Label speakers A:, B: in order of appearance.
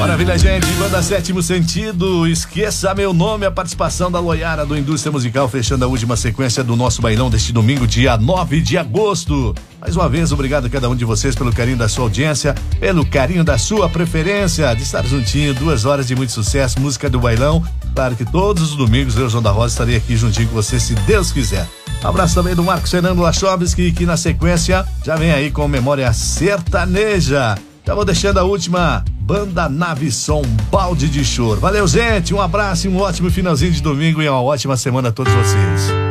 A: Maravilha, gente. Banda Sétimo Sentido, Esqueça Meu Nome, a participação da Loiara do Indústria Musical, fechando a última sequência do nosso bailão deste domingo, dia 9 de agosto. Mais uma vez, obrigado a cada um de vocês pelo carinho da sua audiência, pelo carinho da sua preferência, de estar juntinho, 2 horas de muito sucesso, música do bailão. Claro que todos os domingos eu, João da Rosa, estarei aqui juntinho com você, se Deus quiser. Um abraço também do Marcos Fernando Lachowski, que na sequência já vem aí com Memória Sertaneja. Já vou deixando a última, Banda Nave Som, Balde de Choro. Valeu, gente, um abraço e um ótimo finalzinho de domingo e uma ótima semana a todos vocês.